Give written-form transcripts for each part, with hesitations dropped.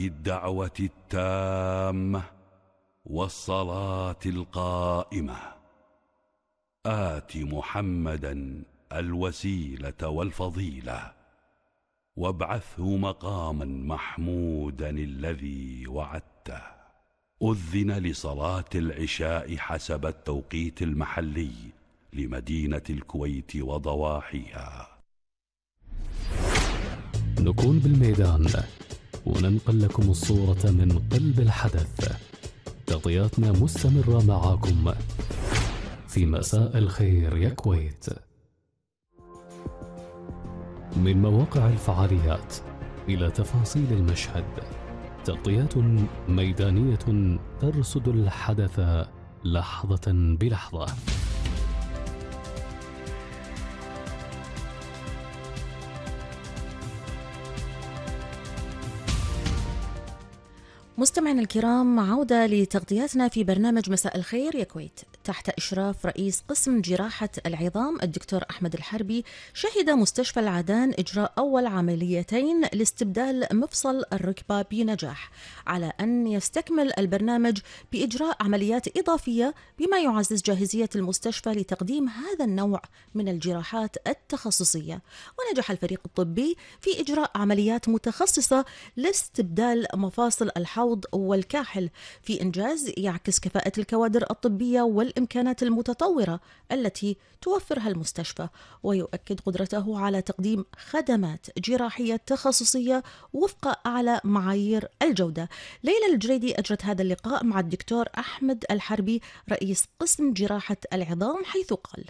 الدعوة التامة والصلاة القائمة آت محمدا الوسيلة والفضيلة وابعثه مقاما محمودا الذي وعدته. أذن لصلاة العشاء حسب التوقيت المحلي لمدينة الكويت وضواحيها. نكون بالميدان وننقل لكم الصورة من قلب الحدث. تغطياتنا مستمرة معاكم في مساء الخير يا كويت. من مواقع الفعاليات إلى تفاصيل المشهد، تغطيات ميدانية ترصد الحدث لحظة بلحظة. مستمعينا الكرام، عودة لتغطياتنا في برنامج مساء الخير يا كويت تحت إشراف رئيس قسم جراحة العظام الدكتور أحمد الحربي. شهد مستشفى العدان إجراء أول عمليتين لاستبدال مفصل الركبة بنجاح، على أن يستكمل البرنامج بإجراء عمليات إضافية بما يعزز جاهزية المستشفى لتقديم هذا النوع من الجراحات التخصصية. ونجح الفريق الطبي في إجراء عمليات متخصصة لاستبدال مفاصل الحوض والكاحل في إنجاز يعكس كفاءة الكوادر الطبية والإمكانات المتطورة التي توفرها المستشفى، ويؤكد قدرته على تقديم خدمات جراحية تخصصية وفق أعلى معايير الجودة. ليلى الجريدي أجرت هذا اللقاء مع الدكتور أحمد الحربي رئيس قسم جراحة العظام، حيث قال: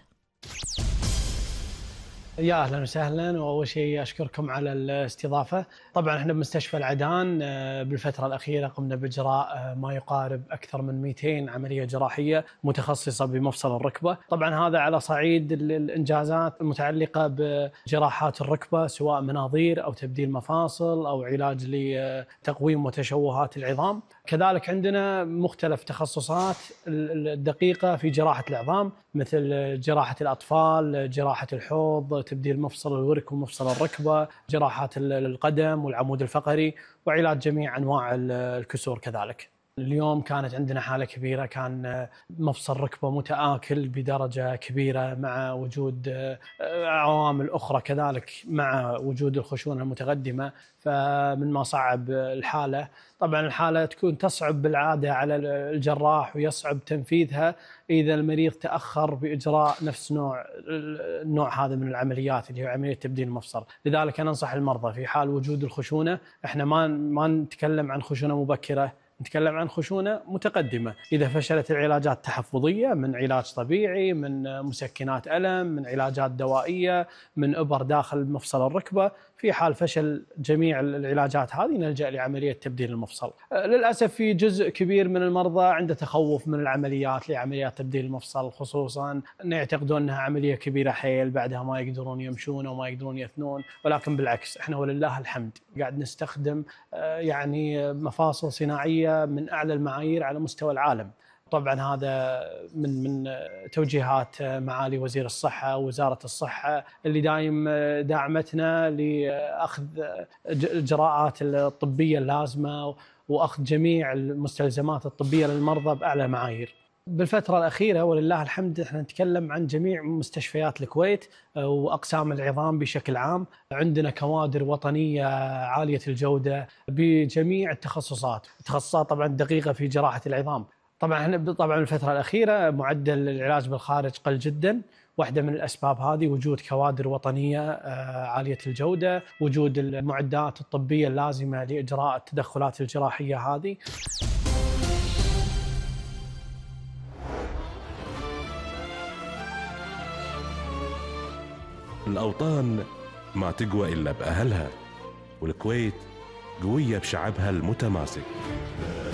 يا أهلا وسهلا، وأول شيء أشكركم على الاستضافة. طبعا احنا بمستشفى العدان بالفترة الأخيرة قمنا بإجراء ما يقارب أكثر من 200 عملية جراحية متخصصة بمفصل الركبة. طبعا هذا على صعيد الإنجازات المتعلقة بجراحات الركبة، سواء مناظير أو تبديل مفاصل أو علاج لتقويم وتشوهات العظام. كذلك عندنا مختلف تخصصات الدقيقة في جراحة العظام، مثل جراحة الأطفال، جراحة الحوض، تبديل مفصل الورك ومفصل الركبة، جراحات القدم والعمود الفقري، وعلاج جميع أنواع الكسور كذلك. اليوم كانت عندنا حالة كبيرة، كان مفصل ركبة متآكل بدرجة كبيرة مع وجود عوامل أخرى كذلك، مع وجود الخشونة المتقدمة، فمن ما صعب الحالة. طبعا الحالة تكون تصعب بالعادة على الجراح ويصعب تنفيذها إذا المريض تأخر بإجراء نفس النوع هذا من العمليات اللي هي عملية تبديل المفصل. لذلك أنا أنصح المرضى في حال وجود الخشونة، إحنا ما نتكلم عن خشونة مبكرة، نتكلم عن خشونة متقدمة. إذا فشلت العلاجات التحفظية من علاج طبيعي، من مسكنات ألم، من علاجات دوائية، من إبر داخل مفصل الركبة، في حال فشل جميع العلاجات هذه نلجأ لعملية تبديل المفصل. للأسف في جزء كبير من المرضى عنده تخوف من العمليات لعمليات تبديل المفصل، خصوصا أن يعتقدون أنها عملية كبيرة حيل، بعدها ما يقدرون يمشون وما يقدرون يثنون. ولكن بالعكس، احنا ولله الحمد قاعد نستخدم يعني مفاصل صناعية من أعلى المعايير على مستوى العالم. طبعا هذا من توجيهات معالي وزير الصحة ووزارة الصحة اللي دايم دعمتنا لأخذ الإجراءات الطبية اللازمة وأخذ جميع المستلزمات الطبية للمرضى بأعلى معايير. بالفترة الأخيرة ولله الحمد احنا نتكلم عن جميع مستشفيات الكويت وأقسام العظام بشكل عام. عندنا كوادر وطنية عالية الجودة بجميع التخصصات طبعا دقيقة في جراحة العظام. طبعا الفترة الأخيرة معدل العلاج بالخارج قل جدا. واحدة من الأسباب هذه وجود كوادر وطنية عالية الجودة، وجود المعدات الطبية اللازمة لإجراء التدخلات الجراحية هذه. الأوطان ما تقوى إلا بأهلها، والكويت قوية بشعبها المتماسك.